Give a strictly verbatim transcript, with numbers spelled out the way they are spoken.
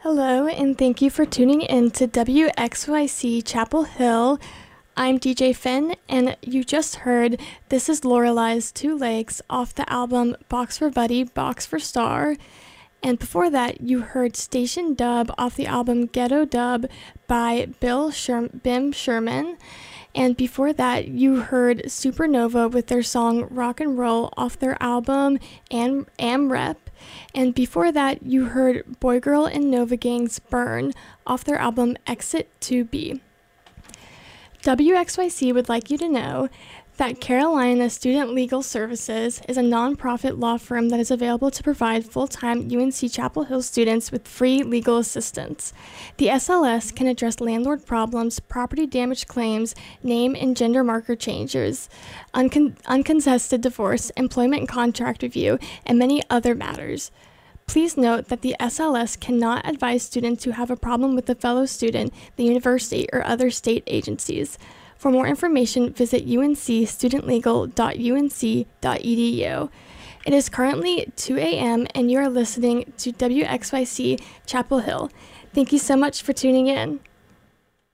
Hello, and thank you for tuning in to W X Y C Chapel Hill. I'm D J Finn, and you just heard This Is Lorelei's Two Legs off the album Box for Buddy, Box for Star. And before that, you heard Station Dub off the album Ghetto Dub by Bill Sher- Bim Sherman. And before that, you heard Supernova with their song Rock and Roll off their album Am, Am Rep. And before that, you heard Boy Girl and Nova Gang's Burn off their album Exit two B. W X Y C would like you to know that Carolina Student Legal Services is a nonprofit law firm that is available to provide full-time U N C Chapel Hill students with free legal assistance. The S L S can address landlord problems, property damage claims, name and gender marker changes, uncon- uncontested divorce, employment and contract review, and many other matters. Please note that the S L S cannot advise students who have a problem with a fellow student, the university, or other state agencies. For more information, visit u n c student legal dot u n c dot e d u. It is currently two a.m. and you are listening to W X Y C Chapel Hill. Thank you so much for tuning in.